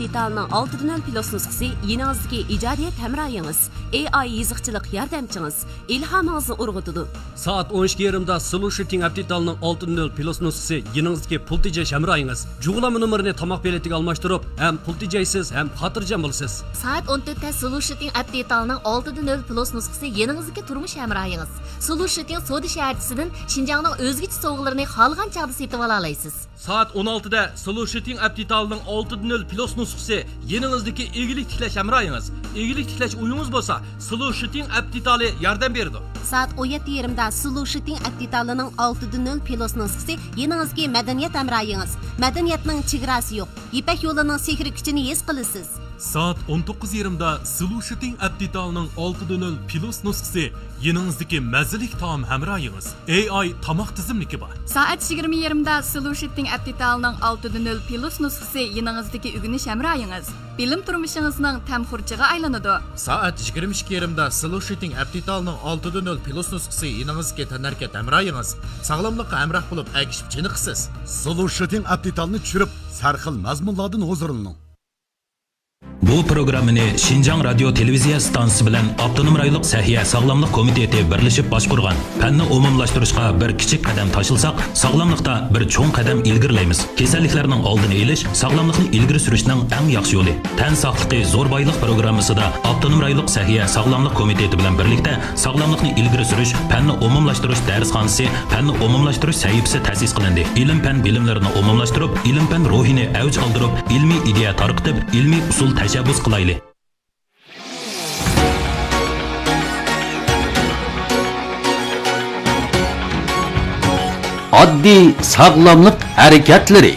Aptital'ның 6.0 Plus nüsxəsi yeninizdəki icadiyyət həmrayınız, AI yazıqçılıq yardımçınız, ilhamınızı urğutudu. Saat 12:20'da Solution Aptital'ның 6.0 Plus nüsxəsi yeninizdəki pul tecəş həmrayınız. Cuğulama numarını tamaq beletiga almashtırıb, həm pul tecəysiz, həm xatırcam bolsiz. Saat 14'te Solution Aptital'ның 6.0 Plus nüsxəsi yeninizdəki turmuş həmrayınız. Solution Sodi şəhərçisindən Şinjanның özgüç soğuqlarını xalğan çağda setib alalaysiz. Saat 16'da Solution Aptital'ның 6.0 Plus nüsxəsi yeninizdəki ilgilik tiklaş həmrayınız. İlgilik tiklaş uyumuz bolsa, Solution Aptital'ı yardım berdi. Saat 17:20'da Solution Aptital'ның 6.0 Plus nüsxəsi yeninizdəki mədəniyyət həmrayınız. Mədəniyyətning chegarasi yo'q. İpək yoluning sehri kuchini his qilasiz. Saat 19:20'da Solution Aptital'ның 6.0 Plus nüsxəsi yeninizdəki məzzilik taam həmrayınız. AI tamaq tizimliki var. Saat 20:20'da Solution Aptital'ның 6.0 Plus nüsxəsi yeninizdəki ügüniş həmrayınız. Bilim turmuşingizning tamxurchiga aylanadi. Saat 22:20'da Solution Aptital'ның 6.0 Plus nüsxəsi yeninizdəki tənərkət həmrayınız. Sağlamlıqqa həmrah bulub əgişib çiniqsiz. Solution Aptital'ni tushirib, sarxil mazmunlardan huzurlaning. Bu programmani Şinjan Radio Televiziya stansiyasi bilan Avtonom rayonluq Sahiya Sağlamlıq Komiteti birlashib boshqurgan. Fanni umumlashtirishga bir kichik qadam tashilsak, sog'lomlikda bir cho'ng qadam ilgirlaymiz. Kasalliklarning oldini olish, sog'lomlikni ilgari surishning eng yaxshi yo'li. Tan sog'ligi zo'r boylik programmasida Avtonom rayonluq Sahiya Sağlamlıq Komiteti bilan birlikda sog'lomlikni ilgari surish, fanni umumlashtirish darsxonasi, fanni umumlashtirish sahifasi ta'sis qilindi. Ilm-fan bilimlarini umumlashtirib, ilm-fan ruhini avj oldirib, ilmiy ideya tarqitib, ilmiy usul tashabbus qilayli. Oddiy sog'lomlik harakatlari.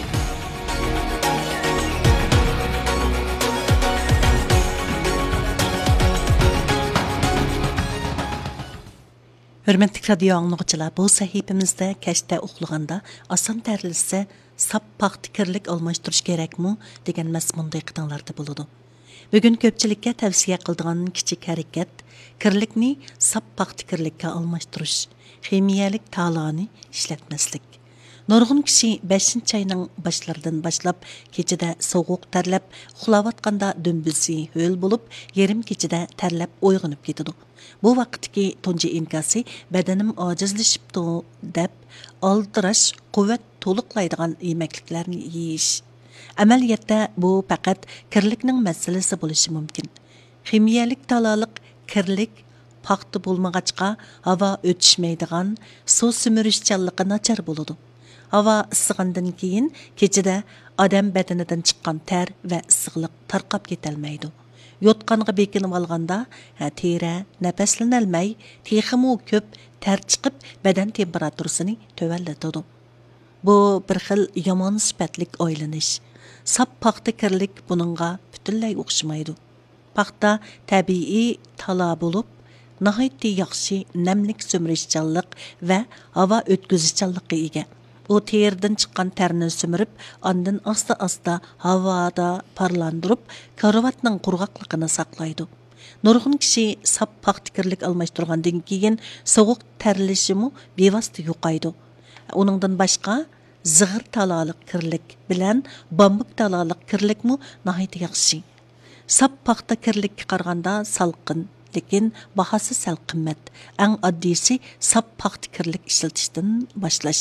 Hürmetli radio anlıqçılar, bu sahifimizde keşte uxluganda asan tərilsə sap paxta kirlik almashtirish kerakmi degan mazmunda iqtidarlarda bo'ladi. Bugun ko'pchilikka tavsiya qiladigan kichik harakat kirlikni sap paxta kirlikka almashtirish, ximiyalik taloni ishlatmaslik. Nurg'un kishi 5-oyning boshlaridan boshlab kechada sovuq tarlab, uxlayotganda dumbisi ho'l bo'lib, yarim kechada tarlab uyg'onib ketadi. Bu vaqtdagi tunji inkasi badanim ojizlashibdi deb aldirash, quvvat to'liqlaydigan yemekliklarni yeyish. Amaliyotda bu faqat kirlikning masalasi bo'lishi mumkin. Ximiyalik taloliq kirlik paxta bo'lmag'achqa havo o'tishmaydigan, suv simirishchanligi nachar bo'ladi. Havo issigandan keyin kechada odam badanidan chiqqan ter va issiqlik tarqab ketolmaydi. Yotqanға bekinib alғанда, teri nafaslanolmay, texmu ko'p ter chiqib, badan temperaturasini tövallatadi. Bu bir xil yomon sifatlik oylanish. Sap paxta kirlik buningga butunlay o'xshamaydi. Paxta tabiiy tala bo'lib, nihoyatda yaxshi namlik so'mirishchanlik va havo o'tkazishchanlikka ega. O terdən chiqqan terni sömürüb, ondan asta-asta havoda parlandırıb, karovatning qurg'oqligini saqlaydi. Nurg'un kishi sap paxta kirlik almashtirgandan keyin sovuq terlishimi bevosita yo'qaydi. Uningdan boshqa zig'ir taloliq kirlik bilan bambuk taloliq kirlikmi nihoyatda yaxshi. Sap paxta kirlikka qaraganda salqin, lekin bahasi sal qimmat. Eng oddiysi sap paxta kirlik ishlatishdan boshlash.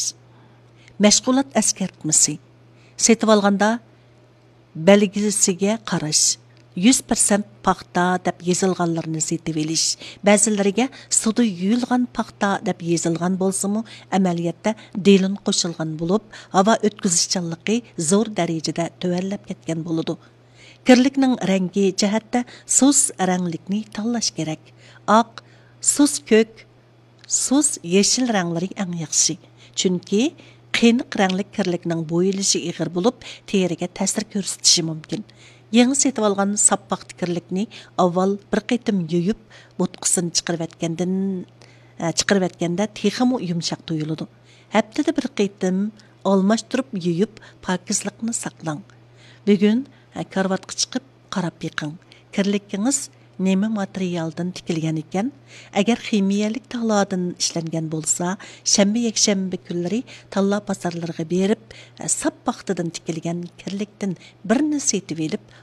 Məşğulat əskertmisi. Setib alğanda belgisiga qarash. 100% paxta deb yezilganlarını setib elish. Ba'zilariga suda yuyilgan paxta deb yezilgan bo'lsa-mu, amaliyotda delin qo'shilgan bo'lib, havo o'tkazishchanligi zo'r darajada tuvallab ketgan bo'ladi. Kirlikning rangi jihatda sus ranglikni tanlash kerak. Oq, sus ko'k, sus yeshil ranglari eng yaxshi. Chunki qiyniq ranglik kirlikning bo'yilishi ig'ir bo'lib, teriga ta'sir ko'rsatishi mumkin. Yangi setib olgan sap paxta kirlikni avval bir qitim yuyib, butqisini chiqarib texmi yumshoq tuyuladi. Haftada bir qitim almashtirib yuyib, pokizlikni saqlang. Bugun karvatga chiqib qarab yiqing. Kirlikingiz nima materialdan tikilgan ekan? Agar ximiyalik talodan ishlangan bo'lsa, shanba-yakshanba kunlari talla bozorlariga berib, sap paxtadan tikilgan kirlikdan birini setib elib,